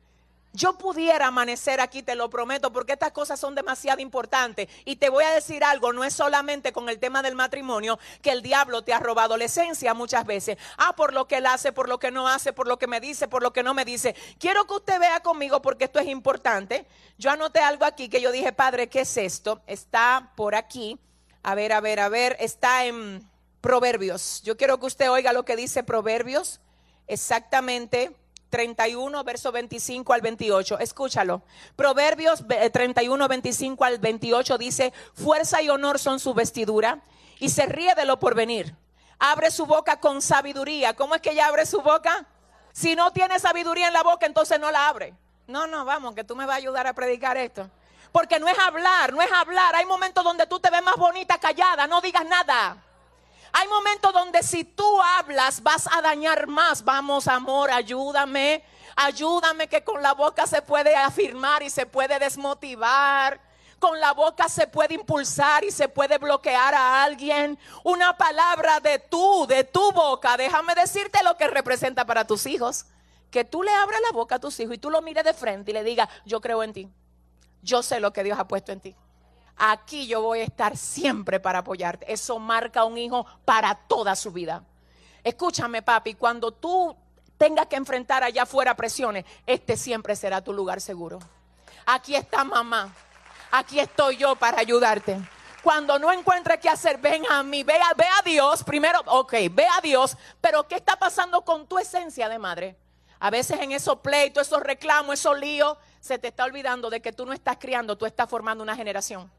Yo pudiera amanecer aquí, te lo prometo, porque estas cosas son demasiado importantes. Y te voy a decir algo, no es solamente con el tema del matrimonio que el diablo te ha robado la esencia muchas veces. Ah, por lo que él hace, por lo que no hace, por lo que me dice, por lo que no me dice. Quiero que usted vea conmigo porque esto es importante. Yo anoté algo aquí que yo dije, Padre, ¿qué es esto? Está por aquí. A ver, a ver, a ver, está en Proverbios. Yo quiero que usted oiga lo que dice Proverbios, exactamente treinta y uno, verso veinticinco al veintiocho. Escúchalo. Proverbios treinta y uno, veinticinco al veintiocho dice: fuerza y honor son su vestidura, y se ríe de lo porvenir. Abre su boca con sabiduría. ¿Cómo es que ella abre su boca? Si no tiene sabiduría en la boca, entonces no la abre. No, no, vamos, que tú me vas a ayudar a predicar esto. Porque no es hablar, no es hablar. Hay momentos donde tú te ves más bonita callada, no digas nada. Hay momentos donde si tú hablas vas a dañar más. Vamos, amor, ayúdame, ayúdame, que con la boca se puede afirmar y se puede desmotivar. Con la boca se puede impulsar y se puede bloquear a alguien. Una palabra de tú, de tu boca, déjame decirte lo que representa para tus hijos. Que tú le abras la boca a tus hijos y tú lo mires de frente y le digas: yo creo en ti, yo sé lo que Dios ha puesto en ti. Aquí yo voy a estar siempre para apoyarte. Eso marca a un hijo para toda su vida. Escúchame, papi, cuando tú tengas que enfrentar allá afuera presiones, este siempre será tu lugar seguro. Aquí está mamá, aquí estoy yo para ayudarte. Cuando no encuentres qué hacer, ven a mí, ve a, ve a Dios primero. Ok, ve a Dios, pero ¿qué está pasando con tu esencia de madre? A veces en esos pleitos, esos reclamos, esos líos, se te está olvidando de que tú no estás criando, tú estás formando una generación.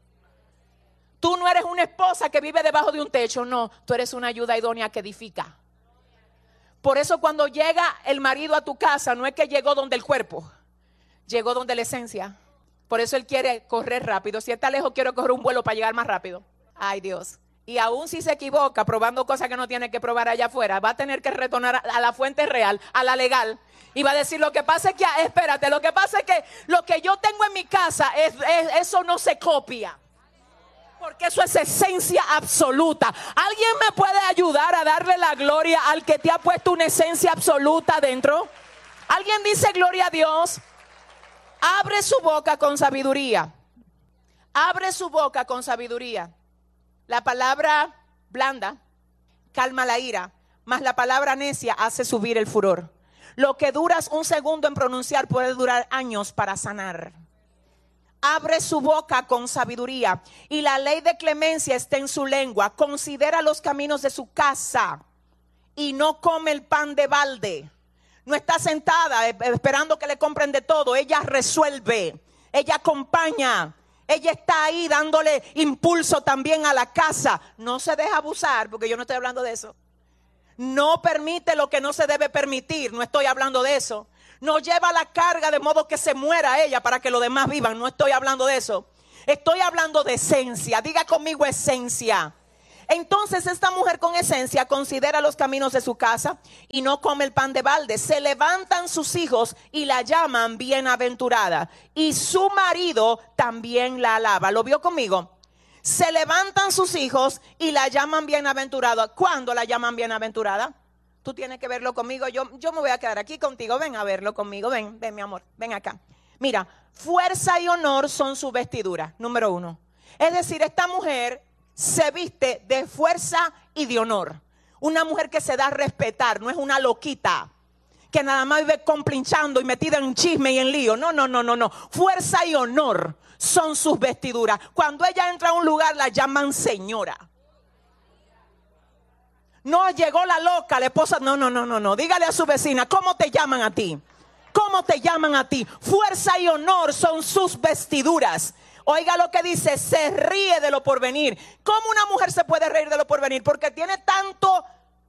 Tú no eres una esposa que vive debajo de un techo, no, tú eres una ayuda idónea que edifica. Por eso cuando llega el marido a tu casa, no es que llegó donde el cuerpo, llegó donde la esencia. Por eso él quiere correr rápido. Si está lejos, quiero correr un vuelo para llegar más rápido. Ay, Dios. Y aún si se equivoca probando cosas que no tiene que probar allá afuera, va a tener que retornar a la fuente real, a la legal. Y va a decir: lo que pasa es que, espérate, lo que pasa es que lo que yo tengo en mi casa, es, es, eso no se copia. Porque eso es esencia absoluta. ¿Alguien me puede ayudar a darle la gloria al que te ha puesto una esencia absoluta dentro? ¿Alguien dice gloria a Dios? Abre su boca con sabiduría. Abre su boca con sabiduría. La palabra blanda calma la ira, mas la palabra necia hace subir el furor. Lo que duras un segundo en pronunciar puede durar años para sanar. Abre su boca con sabiduría, y la ley de clemencia está en su lengua. Considera los caminos de su casa y no come el pan de balde. No está sentada esperando que le compren de todo. Ella resuelve, ella acompaña, ella está ahí dándole impulso también a la casa. No se deja abusar, porque yo no estoy hablando de eso. No permite lo que no se debe permitir. No estoy hablando de eso. No lleva la carga de modo que se muera ella para que los demás vivan. No estoy hablando de eso. Estoy hablando de esencia. Diga conmigo esencia. Entonces esta mujer con esencia considera los caminos de su casa y no come el pan de balde. Se levantan sus hijos y la llaman bienaventurada. Y su marido también la alaba. ¿Lo vio conmigo? Se levantan sus hijos y la llaman bienaventurada. ¿Cuándo la llaman bienaventurada? Tú tienes que verlo conmigo. Yo, yo me voy a quedar aquí contigo. Ven a verlo conmigo. Ven, ven mi amor. Ven acá. Mira, fuerza y honor son su vestidura. Número uno. Es decir, esta mujer se viste de fuerza y de honor. Una mujer que se da a respetar. No es una loquita que nada más vive complinchando y metida en chisme y en lío. No, no, no, no, no. Fuerza y honor son sus vestiduras. Cuando ella entra a un lugar la llaman señora. No llegó la loca, la esposa. No, no, no, no, no. Dígale a su vecina, ¿cómo te llaman a ti? ¿Cómo te llaman a ti? Fuerza y honor son sus vestiduras. Oiga lo que dice, se ríe de lo porvenir. ¿Cómo una mujer se puede reír de lo porvenir? Porque tiene tanto...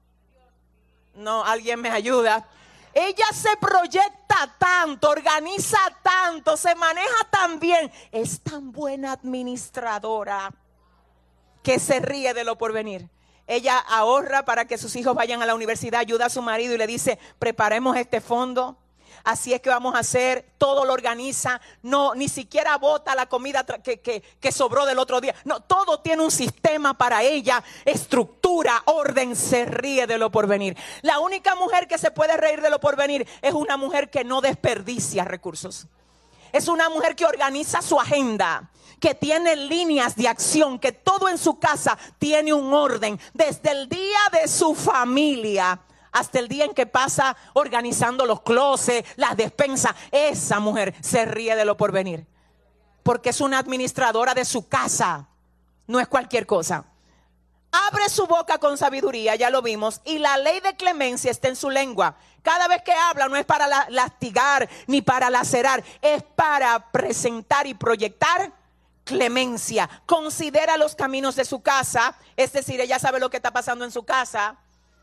No, alguien me ayuda. Ella se proyecta tanto, organiza tanto, se maneja tan bien. Es tan buena administradora que se ríe de lo porvenir. Ella ahorra para que sus hijos vayan a la universidad, ayuda a su marido y le dice, preparemos este fondo. Así es que vamos a hacer, todo lo organiza, no, ni siquiera bota la comida que, que, que sobró del otro día. No, todo tiene un sistema para ella, estructura, orden, se ríe de lo porvenir. La única mujer que se puede reír de lo porvenir es una mujer que no desperdicia recursos. Es una mujer que organiza su agenda, que tiene líneas de acción, que todo en su casa tiene un orden, desde el día de su familia hasta el día en que pasa organizando los closets, las despensas. Esa mujer se ríe de lo porvenir, porque es una administradora de su casa, no es cualquier cosa. Abre su boca con sabiduría, ya lo vimos, y la ley de clemencia está en su lengua. Cada vez que habla no es para la, lastigar ni para lacerar, es para presentar y proyectar clemencia. Considera los caminos de su casa, es decir, ella sabe lo que está pasando en su casa.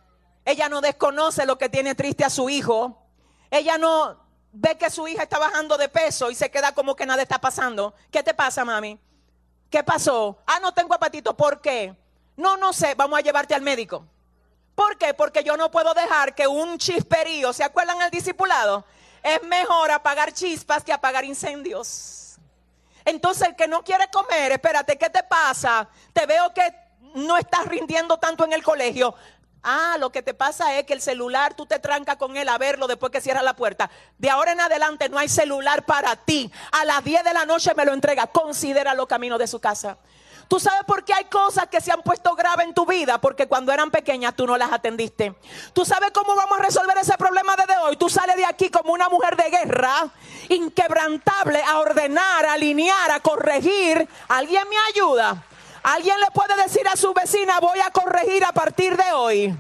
Ella no desconoce lo que tiene triste a su hijo. Ella no ve que su hija está bajando de peso y se queda como que nada está pasando. ¿Qué te pasa, mami? ¿Qué pasó? Ah, no tengo apetito. ¿Por qué? No, no sé, vamos a llevarte al médico. ¿Por qué? Porque yo no puedo dejar que un chisperío, ¿se acuerdan al discipulado? Es mejor apagar chispas que apagar incendios. Entonces el que no quiere comer, espérate, ¿qué te pasa? Te veo que no estás rindiendo tanto en el colegio. Ah, lo que te pasa es que el celular tú te trancas con él a verlo después que cierras la puerta. De ahora en adelante no hay celular para ti. A las diez de la noche me lo entrega. Considera los caminos de su casa. ¿Tú sabes por qué hay cosas que se han puesto graves en tu vida? Porque cuando eran pequeñas tú no las atendiste. ¿Tú sabes cómo vamos a resolver ese problema desde hoy? Tú sales de aquí como una mujer de guerra, inquebrantable, a ordenar, a alinear, a corregir. ¿Alguien me ayuda? ¿Alguien le puede decir a su vecina, voy a corregir a partir de hoy?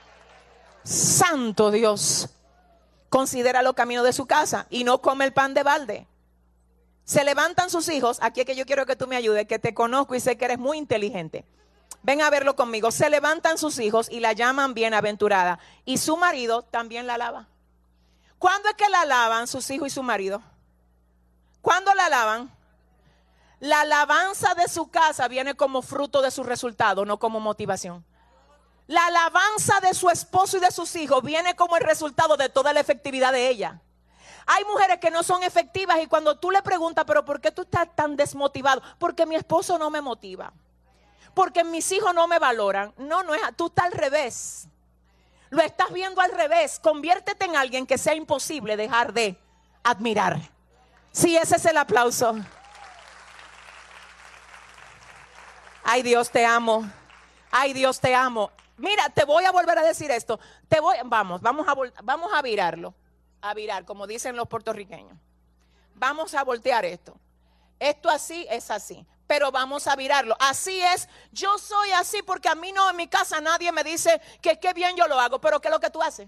Santo Dios. Considera los caminos de su casa y no come el pan de balde. Se levantan sus hijos. Aquí es que yo quiero que tú me ayudes, que te conozco y sé que eres muy inteligente. Ven a verlo conmigo. Se levantan sus hijos y la llaman bienaventurada. Y su marido también la alaba. ¿Cuándo es que la alaban sus hijos y su marido? ¿Cuándo la alaban? La alabanza de su casa viene como fruto de su resultado, no como motivación. La alabanza de su esposo y de sus hijos viene como el resultado de toda la efectividad de ella. Hay mujeres que no son efectivas y cuando tú le preguntas, pero ¿por qué tú estás tan desmotivado? Porque mi esposo no me motiva. Porque mis hijos no me valoran. No, no es, tú estás al revés. Lo estás viendo al revés. Conviértete en alguien que sea imposible dejar de admirar. Sí, ese es el aplauso. Ay, Dios, te amo. Ay, Dios, te amo. Mira, te voy a volver a decir esto. Te voy, vamos, vamos a, vamos a virarlo. A virar, como dicen los puertorriqueños. Vamos a voltear esto. Esto así es así. Pero vamos a virarlo. Así es. Yo soy así porque a mí no, en mi casa nadie me dice que qué bien yo lo hago. Pero ¿qué es lo que tú haces?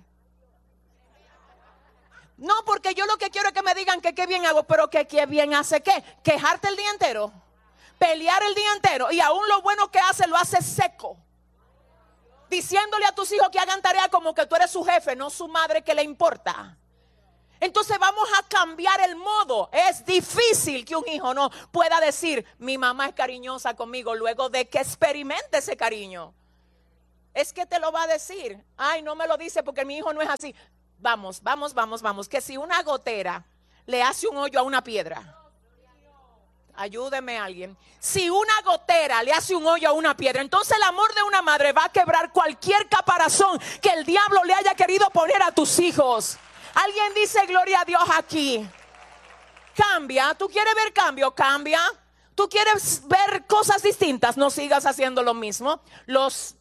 No, porque yo lo que quiero es que me digan que qué bien hago. Pero que qué bien hace qué. Quejarte el día entero. Pelear el día entero y aún lo bueno que hace lo hace seco. diciéndole a tus hijos que hagan tarea como que tú eres su jefe, no su madre que le importa. Entonces vamos a cambiar el modo. Es difícil que un hijo no pueda decir, mi mamá es cariñosa conmigo, luego de que experimente ese cariño. Es que te lo va a decir. Ay, no me lo dice porque mi hijo no es así. Vamos, vamos, vamos, vamos. Que si una gotera le hace un hoyo a una piedra, ayúdeme alguien. Si una gotera le hace un hoyo a una piedra, entonces el amor de una madre va a quebrar cualquier caparazón que el diablo le haya querido poner a tus hijos. Alguien dice gloria a Dios aquí. Cambia. ¿Tú quieres ver cambio? Cambia. ¿Tú quieres ver cosas distintas? No sigas haciendo lo mismo. Los